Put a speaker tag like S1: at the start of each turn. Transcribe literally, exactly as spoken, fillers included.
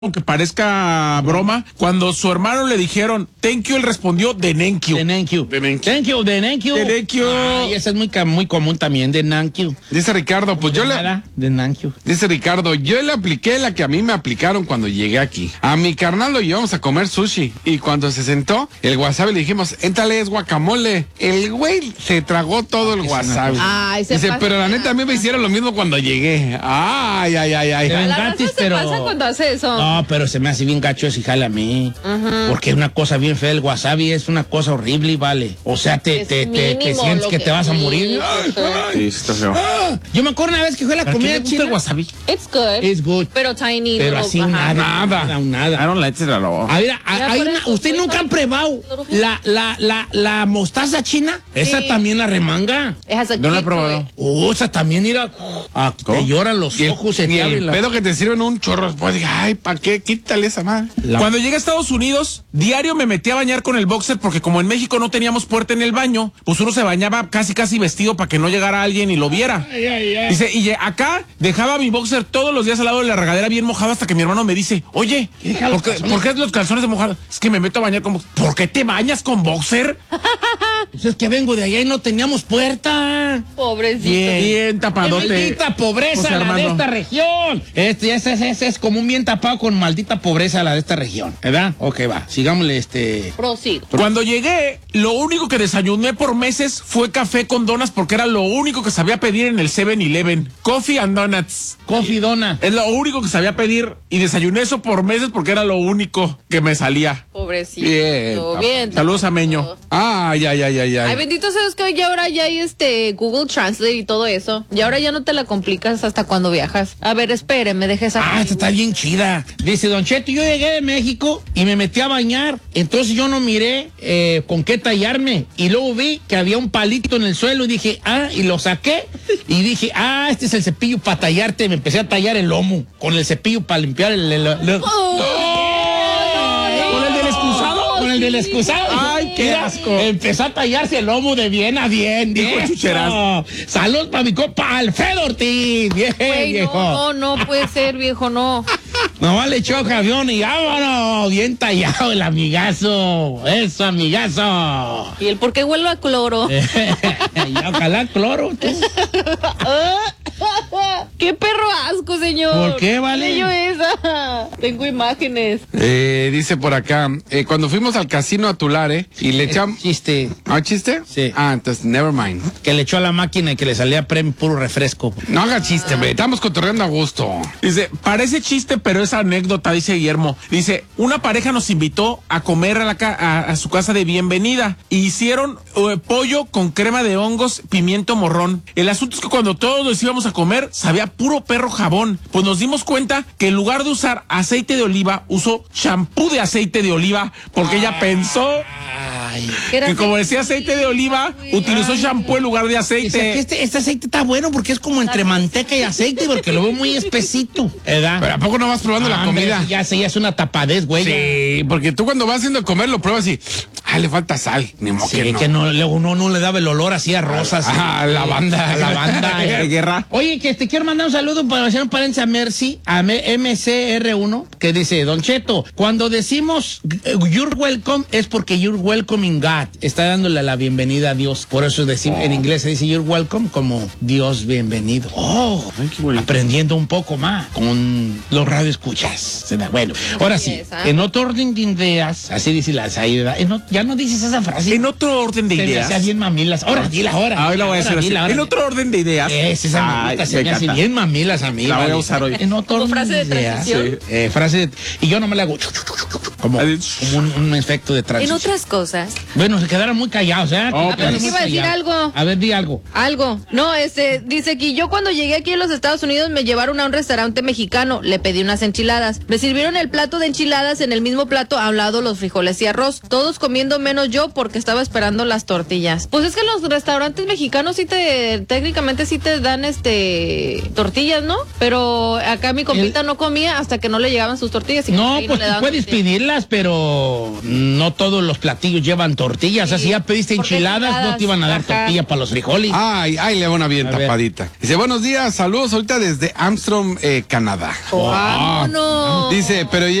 S1: aunque parezca broma, cuando su hermano le dijeron thank you, él respondió de thank you.
S2: De thank you.
S1: De thank you.
S2: Thank you, de thank you.
S1: De thank you.
S2: Ay, esa es muy, muy común también, de thank you.
S3: Dice Ricardo, pues yo le...
S2: De thank you.
S3: Dice Ricardo, yo le apliqué la que a mí me aplicaron cuando llegué aquí. A mi carnal lo llevamos a comer sushi. Y cuando se sentó, el wasabi le dijimos, éntale, es guacamole. El güey se tragó todo el wasabi.
S4: Ay, se
S3: Dice,
S4: pasa.
S3: pero la neta a mí me hicieron lo mismo cuando llegué. Ay, ay, ay, ay.
S2: Te
S4: La
S2: vengatis,
S4: raza se
S2: pero...
S4: pasa cuando hace eso.
S2: No, pero se me hace bien gacho ese jale a mí. Uh-huh. Porque es una cosa bien fea. El wasabi es una cosa horrible, vale. O sea, te, te, te, te sientes que, que te vas a morir.
S3: Sí, está feo.
S2: Ah, yo me acuerdo una vez que fue la comida china.
S1: el wasabi?
S4: It's good.
S2: It's good.
S4: Pero tiny.
S2: Pero
S4: little,
S2: así
S4: ajá.
S2: nada,
S3: Nada.
S2: nada, nada.
S1: I don't like it at all.
S2: A ver, a-
S4: Ya,
S2: hay
S4: por
S2: una,
S4: eso,
S2: ¿usted
S4: por
S2: nunca
S4: eso.
S2: han probado la, la, la, la mostaza china? Esa
S4: Sí.
S2: también la remanga.
S4: It has a
S1: No la he
S4: kick to
S1: probado.
S4: it.
S2: Oh, esa también mira, ah, te lloran los
S3: Y el,
S2: ojos, se
S3: y
S2: te
S3: el
S2: abren la-
S3: pedo que te sirven un chorro después, dije, ay, ¿para qué? Quítale esa madre.
S2: la-
S1: Cuando llegué a Estados Unidos, diario me metí a bañar con el boxer porque como en México no teníamos puerta en el baño, pues uno se bañaba casi casi vestido para que no llegara alguien y lo viera.
S2: Ay, ay, ay.
S1: Dice, y acá dejaba mi boxer todos los días al lado de la regadera bien mojado hasta que mi hermano me dice, oye,
S2: Deja
S1: ¿por
S2: los
S1: qué,
S2: calzones.
S1: ¿por qué los calzones de mojado? Es que me meto a bañar con boxer. ¿Por qué te bañas con boxer?
S2: Pues es que vengo de allá y no teníamos puerta.
S4: Pobrecito.
S2: Bien.
S1: Bien tapadote.
S2: Maldita pobreza
S1: José
S2: la de
S1: Armando.
S2: esta región. Este, ese, ese, ese es como un bien tapado con maldita pobreza la de esta región. ¿Verdad? Ok, va. Sigámosle este.
S4: Prosigo.
S1: Cuando llegué, lo único que desayuné por meses fue café con donas porque era lo único que sabía pedir en el seven eleven. Coffee and donuts.
S2: Coffee Dona.
S1: Es lo único que sabía pedir y desayuné eso por meses porque era lo único que me salía.
S4: Pobrecito.
S3: Bien, papá.
S4: Bien.
S1: Saludos a Meño.
S3: Ay, ay, ay, ay,
S4: Ay,
S3: ay.
S4: bendito sea Dios que ya ahora ya hay este Google Translate y todo eso. Y ahora ya no te la complicas hasta cuando viajas. A ver, espéreme, deje esa.
S2: Ah, esta está bien chida. Dice Don Cheto, yo llegué de México y me metí a bañar. Entonces yo no miré eh, con qué tallarme. Y luego vi que había un palito en el suelo y dije, ah, y lo saqué. Y dije, ah, este es el cepillo para tallarte. Me empecé a tallar el lomo con el cepillo para limpiar el... el- el-
S1: ¿Con el del excusado?
S2: Con el del excusado.
S1: Ay, qué
S2: Mira,
S1: asco.
S2: Empezó a tallarse el lomo de bien a bien.
S1: Dijo
S2: Eso.
S1: Chucheras.
S2: Salud para mi compa Alfredo Ortiz. Bien,
S4: Güey,
S2: viejo.
S4: no, no, no puede ser, viejo, no.
S2: Nomás le echó avión y vámonos. Bien tallado el amigazo. Eso, amigazo.
S4: ¿Y el por qué huele a cloro?
S2: Y ojalá cloro. tú.
S4: ¡Qué perro asco, señor!
S2: ¿Por qué, vale?
S4: Yo esa. Tengo imágenes.
S3: Eh, dice por acá, eh, cuando fuimos al casino a Tulare y le echamos...
S2: Chiste
S3: ¿Ah, chiste?
S2: Sí.
S3: Ah, entonces, never mind.
S2: que le echó a la máquina y que le salía premio puro refresco.
S3: No haga chiste, hombre. Estamos cotorreando a gusto.
S1: Dice, parece chiste, pero es anécdota, dice Guillermo. Dice, una pareja nos invitó a comer a, la ca- a, a su casa de bienvenida. E hicieron eh, pollo con crema de hongos, pimiento morrón. El asunto es que cuando todos nos íbamos a comer, sabía puro perro jabón. Pues nos dimos cuenta que en lugar de usar aceite de oliva, usó champú de aceite de oliva, porque ella pensó
S2: Ay.
S4: ¿Qué era
S1: que como
S4: así?
S1: decía aceite de oliva, utilizó champú en lugar de
S2: Dice que
S1: aceite.
S2: este, este aceite está bueno porque es como entre manteca y aceite porque lo veo muy espesito. ¿Verdad?
S3: Pero ¿a poco no vas probando la
S2: Ah, hombre,
S3: comida?
S2: Ya sé, ya es una tapadez, güey.
S3: Sí, porque tú cuando vas haciendo a comer lo pruebas y... Ah, le falta sal. Ni modo
S2: Sí,
S3: que no.
S2: que no, luego no, no le daba el olor así a rosas.
S3: Ah, lavanda.
S2: A lavanda.
S1: De guerra.
S2: Oye, que te quiero mandar un saludo para hacer un paréntesis a Mercy, a M C R uno, que dice, Don Cheto, cuando decimos eh, you're welcome es porque you're welcoming God. Está dándole la bienvenida a Dios. Por eso decimos, en inglés se dice you're welcome como Dios bienvenido. Oh, aprendiendo un poco más con los radioescuchas. Bueno, ahora sí,
S4: Belleza.
S2: en otro orden de ideas, así dice la Saída, en o- ya no dices esa frase.
S1: En otro orden de
S2: Se me
S1: ideas.
S2: hacía bien mamilas. Ahora, dila ahora.
S1: Ah, hoy la voy a
S2: Ahora,
S1: hacer así.
S2: dila, ahora.
S1: En otro orden de ideas.
S2: Es esa
S1: Ay,
S2: mamita, se
S1: me
S2: me hace
S1: encanta.
S2: bien mamilas a mí.
S1: La voy a
S2: vale.
S1: usar hoy.
S2: En otro
S4: Como
S2: orden
S4: frase de
S2: ideas.
S4: transición.
S2: Sí. Eh, frase de- y yo no me la hago como,
S1: Así.
S2: como un, un efecto de
S4: En
S2: transición.
S4: otras cosas.
S2: Bueno, se quedaron muy callados, ¿eh?
S3: Oh,
S2: Se quedaron
S4: pero sí
S2: muy
S4: iba a decir
S2: callados.
S4: algo.
S2: A ver, di algo.
S4: Algo. No, este, dice que yo cuando llegué aquí a los Estados Unidos me llevaron a un restaurante mexicano. Le pedí unas enchiladas. Me sirvieron el plato de enchiladas, en el mismo plato a un lado los frijoles y arroz. Todos comiendo comiendo menos yo porque estaba esperando las tortillas. Pues es que los restaurantes mexicanos sí te, técnicamente sí te dan este tortillas, ¿no? Pero acá mi compita El... no comía hasta que no le llegaban sus tortillas. Y
S2: no, pues
S4: no
S2: tú puedes tortillas. pedirlas, pero no todos los platillos llevan tortillas. Sí, o sea, si ya pediste enchiladas, enchiladas, no te iban a dar Ajá. tortilla para los frijoles.
S3: Ay, ay, le va una bien a tapadita. Ver. Dice, buenos días, saludos ahorita desde Armstrong, eh, Canadá.
S4: ¡Vámonos!
S3: Dice, pero